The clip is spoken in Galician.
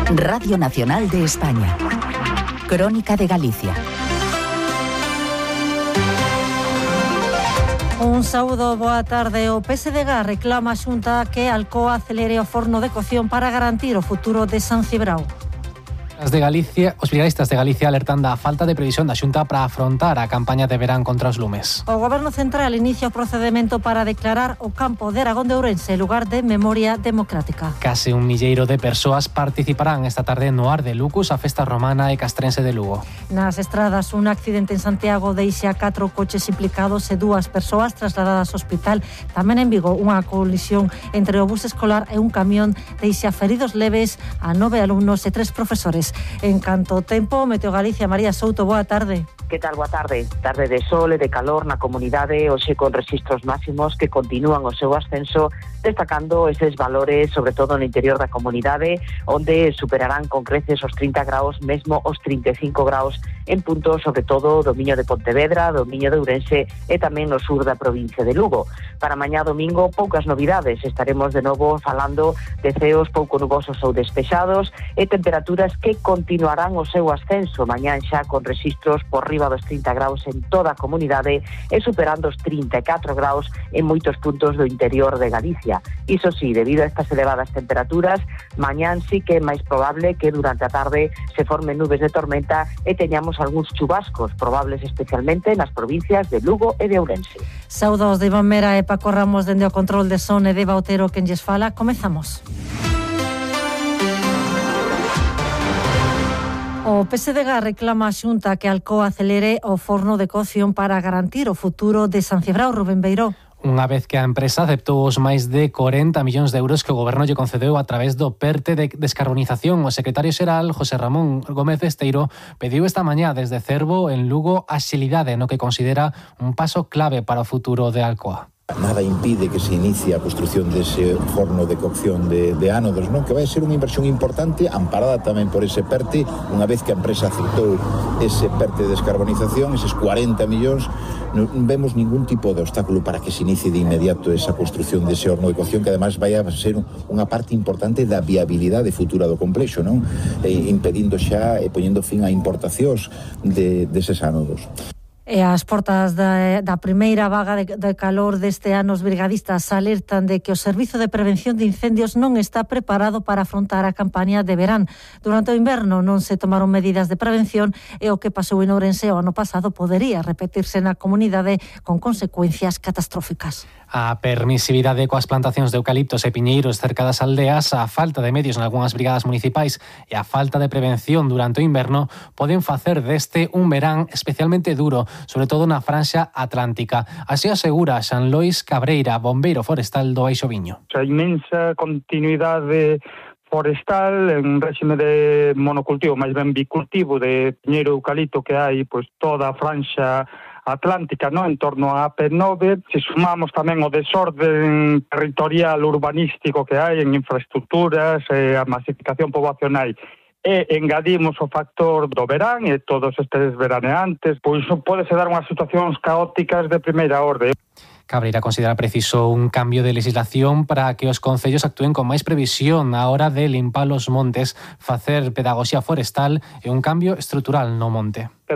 Radio Nacional de España. Crónica de Galicia. Un saúdo, boa tarde. O PSDG reclama a Xunta que Alcoa acelere o forno de cocción para garantir o futuro de San Cibrao. Os brigadistas de Galicia alertan da falta de previsión da Xunta para afrontar a campaña de verán contra os lumes. O Goberno Central inicia o procedemento para declarar o campo de Aragón de Ourense lugar de memoria democrática. Case 1 milleiro de persoas participarán esta tarde no Ar de Lucus, a festa romana e castrense de Lugo. Nas estradas, un accidente en Santiago deixa 4 coches implicados e 2 persoas trasladadas ao hospital. Tamén en Vigo, unha colisión entre o bus escolar e un camión deixa feridos leves a 9 alumnos e 3 profesores. En canto ao tempo, Meteo Galicia, María Souto, boa tarde. Que tal, boa tarde? Tarde de sol e de calor na comunidade, hoxe con rexistros máximos que continúan o seu ascenso, destacando eses valores, sobre todo no interior da comunidade, onde superarán con creces os 30 graus, mesmo os 35 graus en puntos, sobre todo do Miño de Pontevedra, do Miño de Ourense e tamén no sur da provincia de Lugo. Para mañá domingo, poucas novidades. Estaremos de novo falando de ceos pouco nubosos ou despexados e temperaturas que continuarán o seu ascenso. Mañán xa con rexistros por riba dos 30 graus en toda a comunidade e superando os 34 graus en moitos puntos do interior de Galicia. Iso sí, debido a estas elevadas temperaturas, mañán sí que é máis probable que durante a tarde se formen nubes de tormenta e teñamos algúns chubascos probables especialmente nas provincias de Lugo e de Ourense. Saudos de Iván Mera e Paco Ramos dende o control de son e de Bautero quen lles fala. Comezamos. O PSDG reclama a Xunta que Alcoa acelere o forno de cocción para garantir o futuro de San Cibrao. Rubén Beiró. Unha vez que a empresa aceptou os máis de 40 millóns de euros que o Goberno lle concedeu a través do PERTE de descarbonización, o secretario xeral, José Ramón Gómez Esteiro, pediu esta mañá desde Cervo, en Lugo, axilidade no que considera un paso clave para o futuro de Alcoa. Nada impide que se inicie a construción dese forno de cocción de ánodos, non? Que vai ser unha inversión importante, amparada tamén por ese PERTE. Unha vez que a empresa aceptou ese PERTE de descarbonización, eses 40 millóns, non vemos ningún tipo de obstáculo para que se inicie de inmediato esa construción dese horno de cocción, que además vai a ser unha parte importante da viabilidade futura do complexo, non? Impedindo xa e poñendo fin a importacións deses ánodos. E as portas da primeira vaga de calor deste ano, os brigadistas alertan de que o Servizo de Prevención de Incendios non está preparado para afrontar a campaña de verán. Durante o inverno non se tomaron medidas de prevención e o que pasou en Ourense o ano pasado podería repetirse na comunidade con consecuencias catastróficas. A permisividade coas plantacións de eucaliptos e piñeiros cerca das aldeas, a falta de medios nalgunhas brigadas municipais e a falta de prevención durante o inverno poden facer deste un verán especialmente duro, sobre todo na franxa atlántica. Así asegura Xan Lois Cabreira, bombeiro forestal do Baixo Viño. A inmensa continuidade forestal en réxime de monocultivo, máis ben bicultivo de piñeiro e eucalipto que hai, pois toda a franxa atlántica, no, en torno á AP9, se sumamos tamén o desorden territorial urbanístico que hai en infraestructuras, a masificación poboacional, e engadimos o factor do verán e todos estes veraneantes, pois pode dar unhas situacións caóticas de primeira orde. Cabreira considera preciso un cambio de legislación para que os concellos actúen con máis previsión á hora de limpar os montes, facer pedagogía forestal e un cambio estrutural no monte.